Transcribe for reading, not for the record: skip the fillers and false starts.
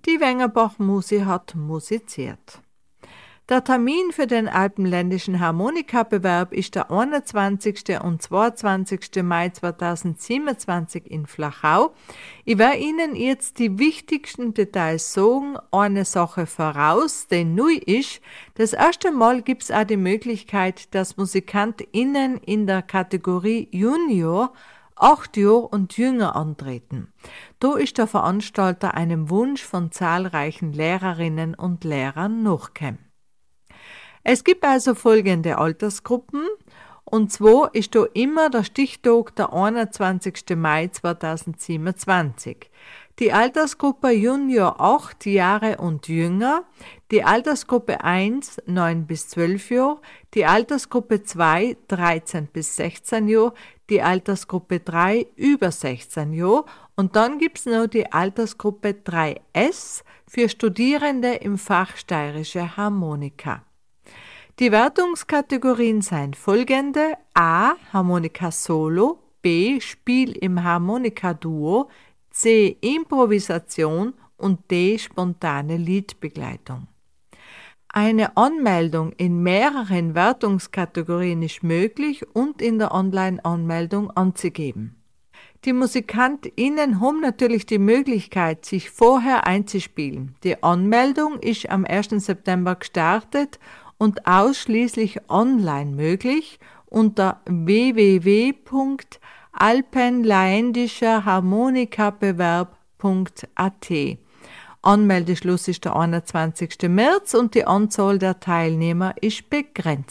Die Wengerbach Musi hat musiziert. Der Termin für den Alpenländischen Harmonikabewerb ist der 21. und 22. Mai 2027 in Flachau. Ich werde Ihnen jetzt die wichtigsten Details sagen. Eine Sache voraus, die neu ist. Das erste Mal gibt es auch die Möglichkeit, dass MusikantInnen in der Kategorie Junior 8 Jahre und jünger antreten. Da ist der Veranstalter einem Wunsch von zahlreichen Lehrerinnen und Lehrern nachgekommen. Es gibt also folgende Altersgruppen, und zwar ist da immer der Stichtag der 21. Mai 2027. Die Altersgruppe Junior 8 Jahre und jünger, die Altersgruppe 1 9 bis 12 Jahre, die Altersgruppe 2 13 bis 16 Jahre, die Altersgruppe 3 über 16 Jahre und dann gibt es noch die Altersgruppe 3S für Studierende im Fach steirische Harmonika. Die Wertungskategorien sind folgende: A. Harmonika Solo, B. Spiel im Harmonika-Duo, C. Improvisation und D. Spontane Liedbegleitung. Eine Anmeldung in mehreren Wertungskategorien ist möglich und in der Online-Anmeldung anzugeben. Die MusikantInnen haben natürlich die Möglichkeit, sich vorher einzuspielen. Die Anmeldung ist am 1. September gestartet und ausschließlich online möglich unter www.alpenländischerharmonikabewerb.at. Anmeldeschluss ist der 21. März und die Anzahl der Teilnehmer ist begrenzt.